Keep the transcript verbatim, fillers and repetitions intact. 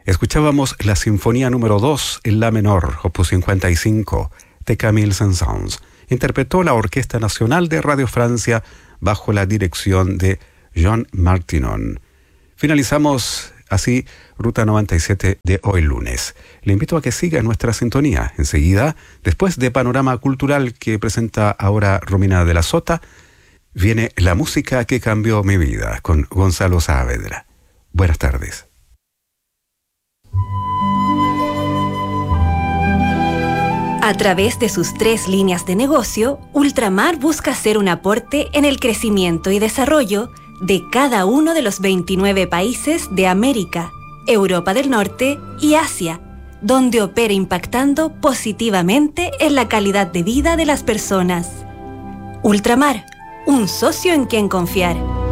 Escuchábamos la Sinfonía número dos en La menor, opus cincuenta y cinco, de Camille Saint-Saëns. Interpretó la Orquesta Nacional de Radio Francia bajo la dirección de Jean Martinon. Finalizamos así Ruta noventa y siete de hoy lunes. Le invito a que siga nuestra sintonía. Enseguida, después de Panorama Cultural que presenta ahora Romina de la Sota, viene La música que cambió mi vida con Gonzalo Saavedra. Buenas tardes. A través de sus tres líneas de negocio, Ultramar busca hacer un aporte en el crecimiento y desarrollo de cada uno de los veintinueve países de América, Europa del Norte y Asia, donde opera impactando positivamente en la calidad de vida de las personas. Ultramar, un socio en quien confiar.